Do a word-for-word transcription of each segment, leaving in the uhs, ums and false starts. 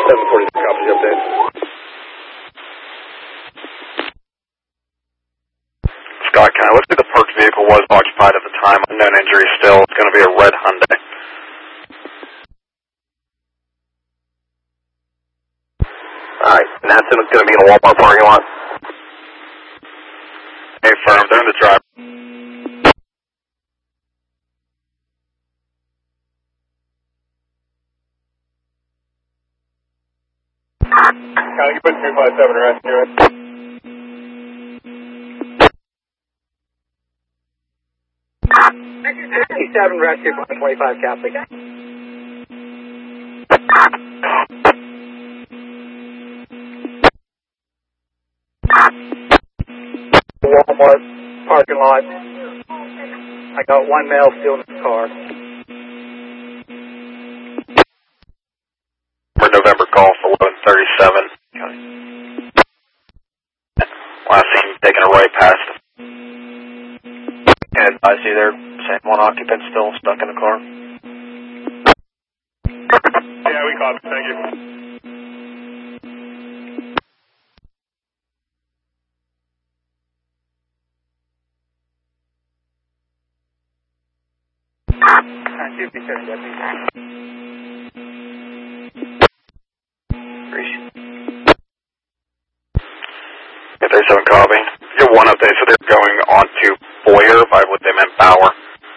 seven forty-six, copy the update. Scott County, looks like the Perks vehicle was occupied at the time. Unknown injury still. It's going to be a red Hyundai. Alright, and that's going to be in a Walmart parking lot. Hey, firm, they're in the drive. County, you put two five seven rescue it. seven rescue one twenty-five Catholic. Walmart parking lot. I got one male still in his car. For November golf eleven thirty-seven. Last seen taking a right past. And I see there, same one occupant still stuck in the car. Yeah, we caught it. Thank you. Thank you, because eight thirty-seven copy. You have one update, so they're going on to Boyer, by what they meant Bauer.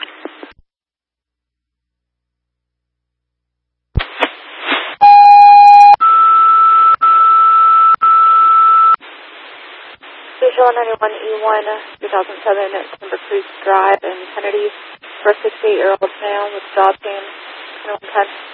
Visual ninety-one E one, two thousand seven, Timber Creek Drive in Kennedy, for a sixty-eight-year-old male with jaw pain, twenty-one ten.